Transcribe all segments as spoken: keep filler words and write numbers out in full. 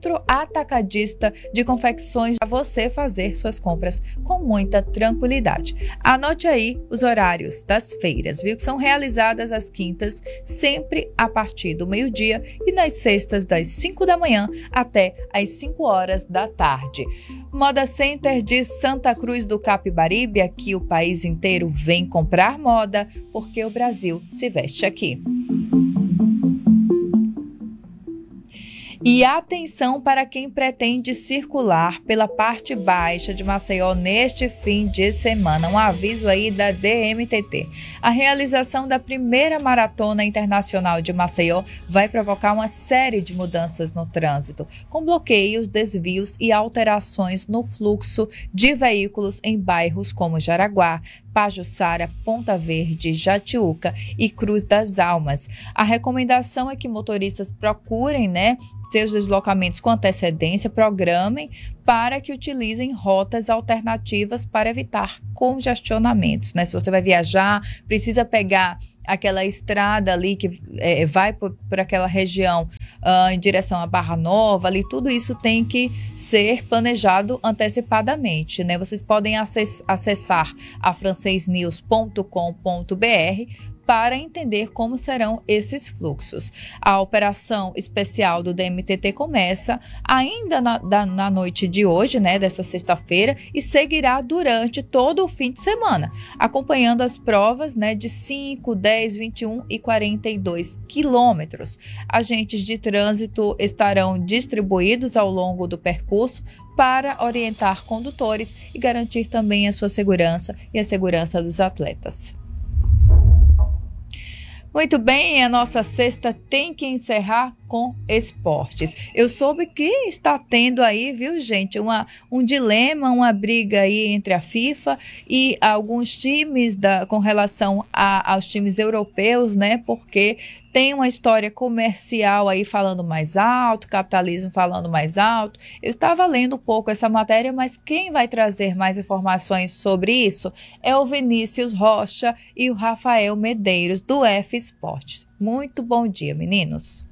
centro atacadista de confecções para você fazer suas compras com muita tranquilidade. Anote aí os horários das feiras, viu? Que são realizadas às quintas, sempre a partir do meio-dia, e nas sextas das cinco da manhã até às cinco horas da tarde. Moda Center de Santa Cruz do Capibaribe, aqui o país inteiro vem comprar moda, porque o Brasil se veste aqui. E atenção para quem pretende circular pela parte baixa de Maceió neste fim de semana. Um aviso aí da D M T T. A realização da primeira Maratona Internacional de Maceió vai provocar uma série de mudanças no trânsito, com bloqueios, desvios e alterações no fluxo de veículos em bairros como Jaraguá, Pajuçara, Ponta Verde, Jatiuca e Cruz das Almas. A recomendação é que motoristas procurem, né, seus deslocamentos com antecedência, programem para que utilizem rotas alternativas para evitar congestionamentos, né? Se você vai viajar, precisa pegar aquela estrada ali que é, vai por, por aquela região uh, em direção à Barra Nova, ali, tudo isso tem que ser planejado antecipadamente, né? Vocês podem acess- acessar a francês news ponto com ponto b r para entender como serão esses fluxos. A operação especial do D M T T começa ainda na, da, na noite de hoje, né, desta sexta-feira, e seguirá durante todo o fim de semana, acompanhando as provas, né, de cinco, dez, vinte e um e quarenta e dois quilômetros. Agentes de trânsito estarão distribuídos ao longo do percurso para orientar condutores e garantir também a sua segurança e a segurança dos atletas. Muito bem, a nossa sexta tem que encerrar com esportes. Eu soube que está tendo aí, viu, gente, uma, um dilema, uma briga aí entre a FIFA e alguns times da, com relação a, aos times europeus, né, porque tem uma história comercial aí falando mais alto, capitalismo falando mais alto. Eu estava lendo um pouco essa matéria, mas quem vai trazer mais informações sobre isso é o Vinícius Rocha e o Rafael Medeiros, do F Esportes. Muito bom dia, meninos.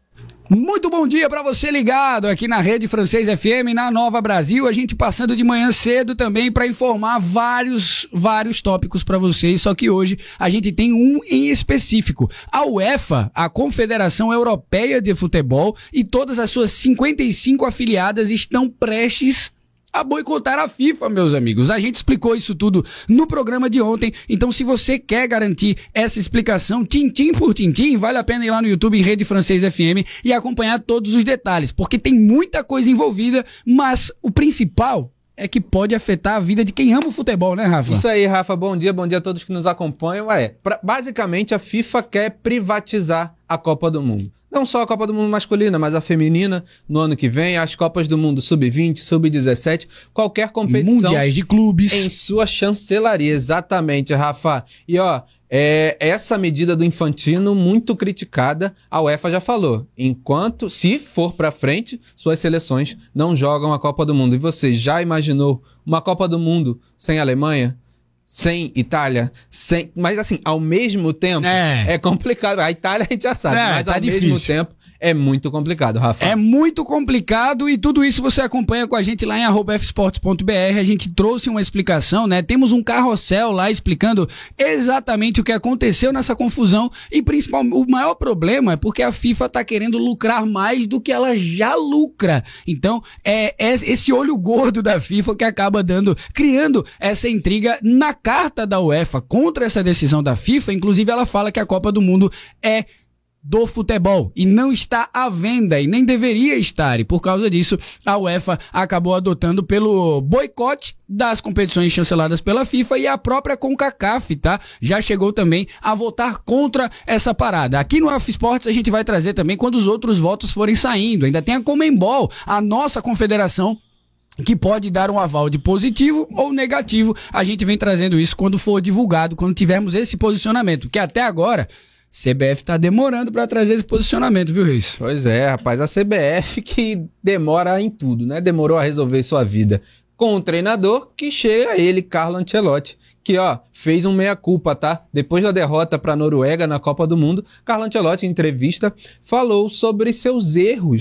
Muito bom dia para você ligado aqui na Rede Francês F M, na Nova Brasil, a gente passando de manhã cedo também para informar vários, vários tópicos para vocês, só que hoje a gente tem um em específico. A UEFA, a Confederação Europeia de Futebol, e todas as suas cinquenta e cinco afiliadas estão prestes a boicotar a FIFA, meus amigos. A gente explicou isso tudo no programa de ontem, então se você quer garantir essa explicação tintim por tintim, vale a pena ir lá no YouTube em Rede Francês F M e acompanhar todos os detalhes, porque tem muita coisa envolvida, mas o principal é que pode afetar a vida de quem ama o futebol, né, Rafa? Isso aí, Rafa. Bom dia, bom dia a todos que nos acompanham. É, pra, basicamente, a FIFA quer privatizar a Copa do Mundo. Não só a Copa do Mundo masculina, mas a feminina no ano que vem, as Copas do Mundo sub vinte, sub dezessete, qualquer competição. Mundiais de clubes. Em sua chancelaria, exatamente, Rafa. E ó, é, essa medida do Infantino, muito criticada, a UEFA já falou. Enquanto, se for pra frente, suas seleções não jogam a Copa do Mundo. E você já imaginou uma Copa do Mundo sem Alemanha? Sem Itália, sem... mas assim, ao mesmo tempo é, é complicado. A Itália a gente já sabe, é, mas tá ao difícil. mesmo tempo é muito complicado, Rafa. É muito complicado e tudo isso você acompanha com a gente lá em arroba f sports ponto b r. A gente trouxe uma explicação, né? Temos um carrossel lá explicando exatamente o que aconteceu nessa confusão e principalmente o maior problema é porque a FIFA tá querendo lucrar mais do que ela já lucra. Então, é, é esse olho gordo da FIFA que acaba dando, criando essa intriga na carta da UEFA contra essa decisão da FIFA. Inclusive, ela fala que a Copa do Mundo é do futebol e não está à venda e nem deveria estar, e por causa disso a UEFA acabou adotando pelo boicote das competições chanceladas pela FIFA, e a própria CONCACAF, tá? Já chegou também a votar contra essa parada. Aqui no F Sports a gente vai trazer também quando os outros votos forem saindo. Ainda tem a Conmebol, a nossa confederação, que pode dar um aval de positivo ou negativo. A gente vem trazendo isso quando for divulgado, quando tivermos esse posicionamento, que até agora C B F tá demorando para trazer esse posicionamento, viu, Reis? Pois é, rapaz, a C B F que demora em tudo, né? Demorou a resolver sua vida com o treinador, que chega ele, Carlo Ancelotti, que, ó, fez um meia-culpa, tá? Depois da derrota para a Noruega na Copa do Mundo, Carlo Ancelotti, em entrevista, falou sobre seus erros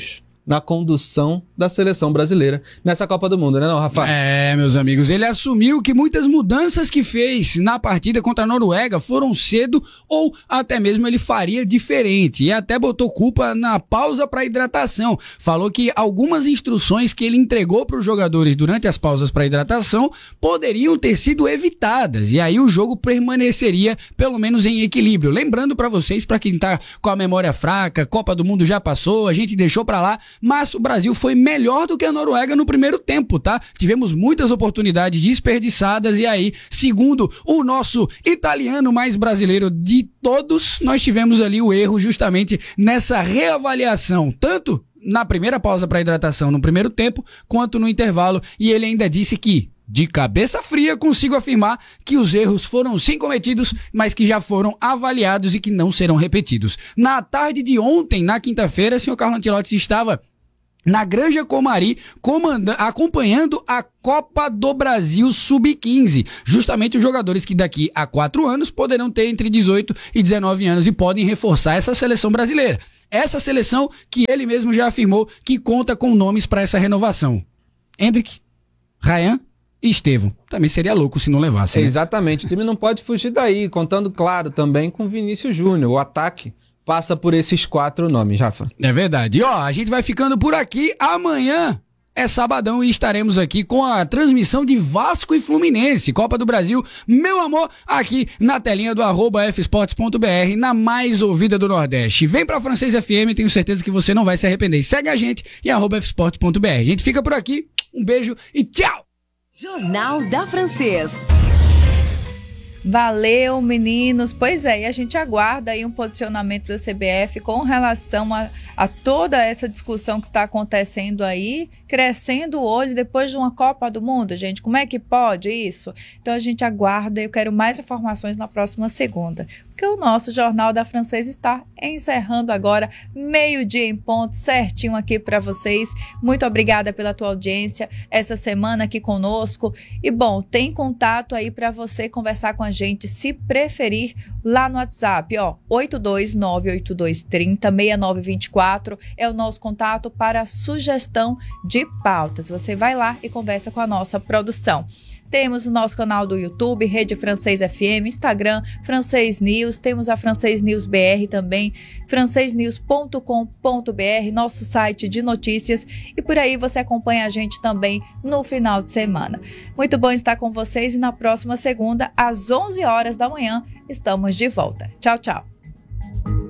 na condução da seleção brasileira nessa Copa do Mundo, né não, Rafa? É, meus amigos, ele assumiu que muitas mudanças que fez na partida contra a Noruega foram cedo ou até mesmo ele faria diferente e até botou culpa na pausa para hidratação. Falou que algumas instruções que ele entregou para os jogadores durante as pausas para hidratação poderiam ter sido evitadas e aí o jogo permaneceria pelo menos em equilíbrio. Lembrando para vocês, para quem tá com a memória fraca, Copa do Mundo já passou, a gente deixou para lá, mas o Brasil foi melhor do que a Noruega no primeiro tempo, tá? Tivemos muitas oportunidades desperdiçadas e aí, segundo o nosso italiano mais brasileiro de todos, nós tivemos ali o erro justamente nessa reavaliação, tanto na primeira pausa para hidratação no primeiro tempo, quanto no intervalo, e ele ainda disse que de cabeça fria, consigo afirmar que os erros foram sim cometidos, mas que já foram avaliados e que não serão repetidos. Na tarde de ontem, na quinta-feira, o senhor Carlo Ancelotti estava na Granja Comari, acompanhando a Copa do Brasil sub quinze. Justamente os jogadores que daqui a quatro anos poderão ter entre dezoito e dezenove anos e podem reforçar essa seleção brasileira. Essa seleção que ele mesmo já afirmou que conta com nomes para essa renovação. Hendrick, Ryan e Estevão. Também seria louco se não levasse, né? Exatamente, o time não pode fugir daí, contando, claro, também com Vinícius Júnior. O ataque passa por esses quatro nomes, Rafa. É verdade. E ó, a gente vai ficando por aqui. Amanhã é sabadão e estaremos aqui com a transmissão de Vasco e Fluminense, Copa do Brasil, meu amor, aqui na telinha do arroba f sports ponto b r, na mais ouvida do Nordeste. Vem pra Francês F M, tenho certeza que você não vai se arrepender. Segue a gente em arroba f sports ponto b r. A gente fica por aqui, um beijo e tchau! Jornal da Francês. Valeu, meninos. Pois é, e a gente aguarda aí um posicionamento da C B F com relação a, a toda essa discussão que está acontecendo aí, crescendo o olho depois de uma Copa do Mundo, gente. Como é que pode isso? Então a gente aguarda e eu quero mais informações na próxima segunda. Porque o nosso Jornal da Francês está encerrando agora, meio-dia em ponto, certinho aqui para vocês. Muito obrigada pela tua audiência essa semana aqui conosco. E bom, tem contato aí para você conversar com a gente, se preferir, lá no WhatsApp, ó, oito dois nove oito dois três zero seis nove dois quatro é o nosso contato para sugestão de pautas. Você vai lá e conversa com a nossa produção. Temos o nosso canal do YouTube, Rede Francês F M, Instagram, Francês News, temos a Francês News B R também, francês news ponto com ponto b r, nosso site de notícias, e por aí você acompanha a gente também no final de semana. Muito bom estar com vocês e na próxima segunda, às onze horas da manhã, estamos de volta. Tchau, tchau.